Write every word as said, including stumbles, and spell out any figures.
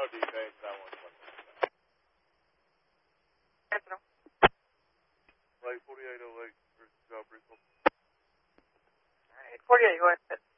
D page, that one's fucking. Yes, no. Like forty-eight oh eight, Job Bristol. All right, forty-eight, go ahead.